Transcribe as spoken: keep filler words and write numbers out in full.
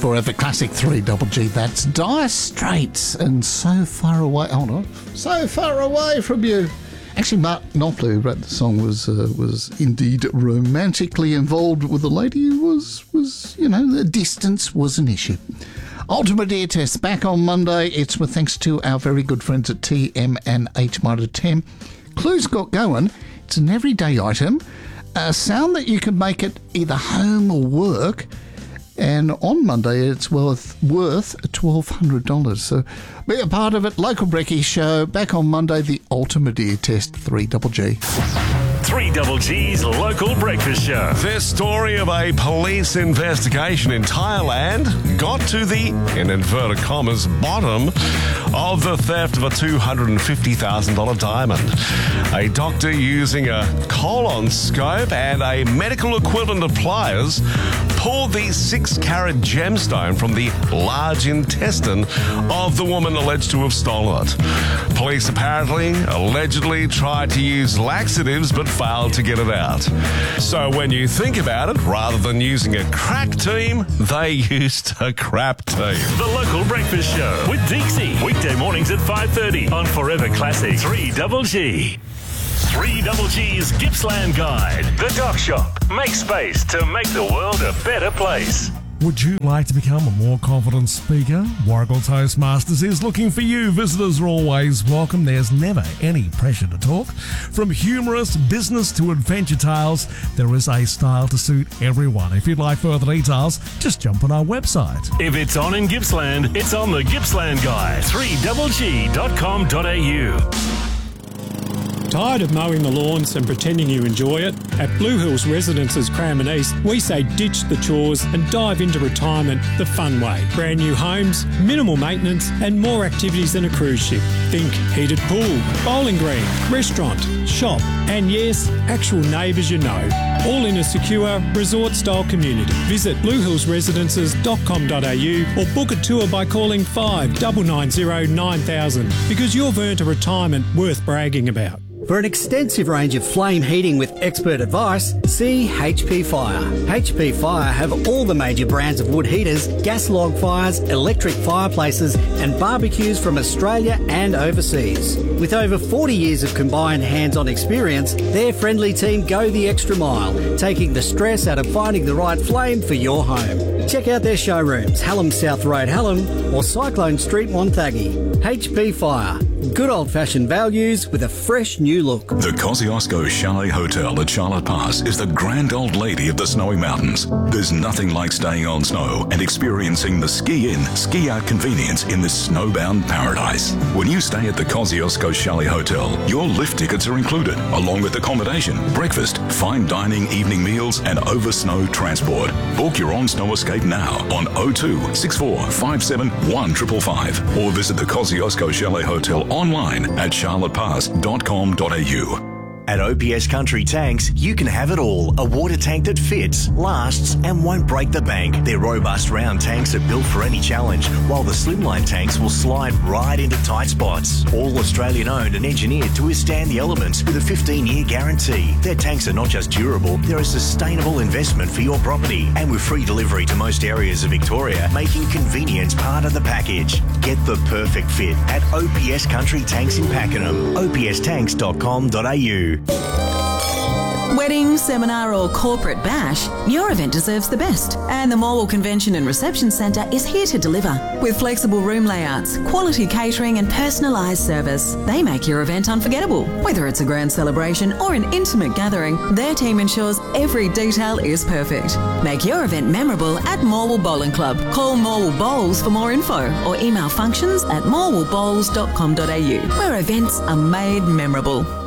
Forever Classic three double G. That's Dire Straits and So Far Away. Hold on. So Far Away From You. Actually, Mark Knopfler, who wrote the song, was uh, was indeed romantically involved with a lady who was, was, you know, the distance was an issue. Ultimate Ear Test back on Monday. It's with thanks to our very good friends at T M and H Mitre ten. Clues got going. It's an everyday item. A sound that you can make at either home or work. And on Monday, it's worth worth twelve hundred dollars. So be a part of it. Local Brekkie Show. Back on Monday, the Ultimate Ear Test three double G. three double G's Local Breakfast Show. This story of a police investigation in Thailand got to the, in inverted commas, bottom of the theft of a two hundred fifty thousand dollars diamond. A doctor using a colonoscope and a medical equivalent of pliers pulled the six-carat gemstone from the large intestine of the woman alleged to have stolen it. Police apparently, allegedly tried to use laxatives but failed to get it out. So when you think about it, rather than using a crack team, they used a crap team. The Local Breakfast Show with Deeksy. Weekday mornings at five thirty on Forever Classic three double G. three double G's Gippsland Guide. The Dock Shop. Make space to make the world a better place. Would you like to become a more confident speaker? Warragul Toastmasters is looking for you. Visitors are always welcome. There's never any pressure to talk. From humorous business to adventure tales, there is a style to suit everyone. If you'd like further details, just jump on our website. If it's on in Gippsland, it's on the Gippsland Guide. three double G dot com dot A U. Tired of mowing the lawns and pretending you enjoy it? At Blue Hills Residences Cranbourne East, we say ditch the chores and dive into retirement the fun way. Brand new homes, minimal maintenance and more activities than a cruise ship. Think heated pool, bowling green, restaurant, shop and yes, actual neighbours you know. All in a secure resort-style community. Visit blue hills residences dot com dot A U or book a tour by calling five nine nine zero nine thousand because you've earned a retirement worth bragging about. For an extensive range of flame heating with expert advice, see H P Fire. H P Fire have all the major brands of wood heaters, gas log fires, electric fireplaces and barbecues from Australia and overseas. With over forty years of combined hands-on experience, their friendly team go the extra mile, taking the stress out of finding the right flame for your home. Check out their showrooms, Hallam South Road, Hallam or Cyclone Street, Wonthaggi. H P Fire. Good old-fashioned values with a fresh new look. The Kosciuszko Chalet Hotel at Charlotte Pass is the grand old lady of the snowy mountains. There's nothing like staying on snow and experiencing the ski-in, ski-out convenience in this snowbound paradise. When you stay at the Kosciuszko Chalet Hotel, your lift tickets are included, along with accommodation, breakfast, fine dining, evening meals, and over-snow transport. Book your own snow escape now on oh two six four five seven one five five five or visit the Kosciuszko Chalet Hotel online at charlotte pass dot com dot A U. At O P S Country Tanks, you can have it all. A water tank that fits, lasts and won't break the bank. Their robust round tanks are built for any challenge, while the slimline tanks will slide right into tight spots. All Australian owned and engineered to withstand the elements with a fifteen year guarantee. Their tanks are not just durable, they're a sustainable investment for your property. And with free delivery to most areas of Victoria, making convenience part of the package. Get the perfect fit at O P S Country Tanks in Pakenham. O P S tanks dot com dot A U. Wedding, seminar or corporate bash, your event deserves the best. And the Morwell Convention and Reception Centre is here to deliver. With flexible room layouts, quality catering and personalised service, they make your event unforgettable. Whether it's a grand celebration or an intimate gathering, their team ensures every detail is perfect. Make your event memorable at Morwell Bowling Club. Call Morwell Bowls for more info or email functions at morwell bowls dot com dot A U, where events are made memorable.